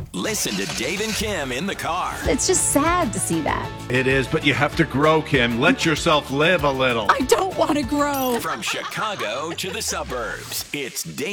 Listen to Dave and Kim in the car. It's just sad to see that. It is, but you have to grow, Kim. Let yourself live a little. I don't want to grow. From Chicago to the suburbs, it's Dave